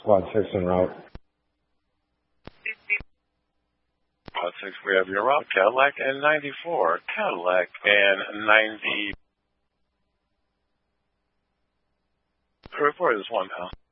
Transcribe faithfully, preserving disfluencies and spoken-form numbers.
Quad six en route. Quad six, we have your route, Cadillac N ninety-four, Cadillac N ninety. Report is one pound.